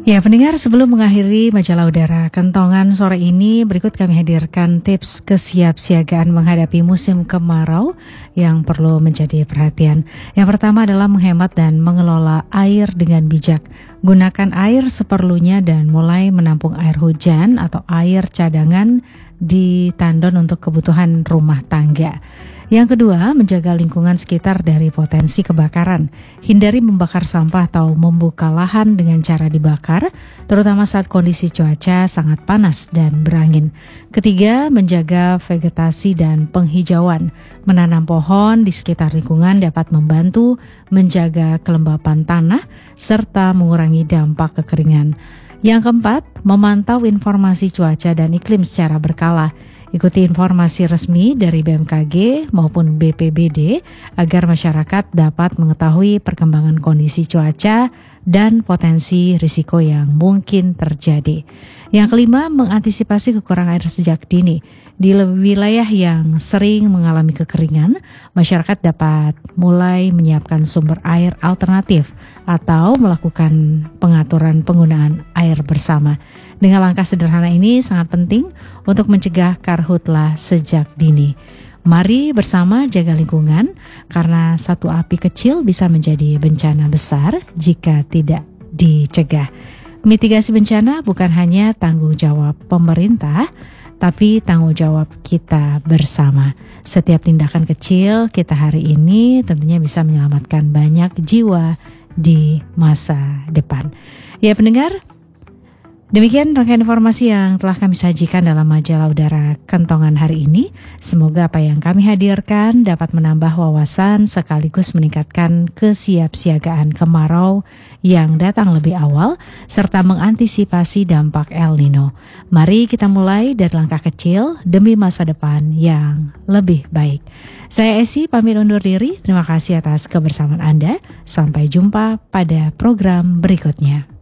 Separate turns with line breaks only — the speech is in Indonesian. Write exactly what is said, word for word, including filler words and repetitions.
Ya, pendengar, sebelum mengakhiri majalah udara Kentongan sore ini, berikut kami hadirkan tips kesiapsiagaan menghadapi musim kemarau yang perlu menjadi perhatian. Yang pertama adalah menghemat dan mengelola air dengan bijak. Gunakan air seperlunya dan mulai menampung air hujan atau air cadangan di tandon untuk kebutuhan rumah tangga. Yang kedua, menjaga lingkungan sekitar dari potensi kebakaran. Hindari membakar sampah atau membuka lahan dengan cara dibakar, terutama saat kondisi cuaca sangat panas dan berangin. Ketiga, menjaga vegetasi dan penghijauan. Menanam pohon di sekitar lingkungan dapat membantu menjaga kelembapan tanah serta mengurangi dampak kekeringan. Yang keempat, memantau informasi cuaca dan iklim secara berkala. Ikuti informasi resmi dari B M K G maupun B P B D agar masyarakat dapat mengetahui perkembangan kondisi cuaca dan potensi risiko yang mungkin terjadi. Yang kelima, mengantisipasi kekurangan air sejak dini. Di wilayah yang sering mengalami kekeringan, masyarakat dapat mulai menyiapkan sumber air alternatif atau melakukan pengaturan penggunaan air bersama. Dengan langkah sederhana ini sangat penting untuk mencegah karhutlah sejak dini. Mari bersama jaga lingkungan, karena satu api kecil bisa menjadi bencana besar jika tidak dicegah. Mitigasi bencana bukan hanya tanggung jawab pemerintah, tapi tanggung jawab kita bersama. Setiap tindakan kecil kita hari ini tentunya bisa menyelamatkan banyak jiwa di masa depan. Ya pendengar, demikian rangkaian informasi yang telah kami sajikan dalam majalah udara Kentongan hari ini. Semoga apa yang kami hadirkan dapat menambah wawasan sekaligus meningkatkan kesiapsiagaan kemarau yang datang lebih awal serta mengantisipasi dampak El Nino. Mari kita mulai dari langkah kecil demi masa depan yang lebih baik. Saya Esi pamit undur diri. Terima kasih atas kebersamaan Anda. Sampai jumpa pada program berikutnya.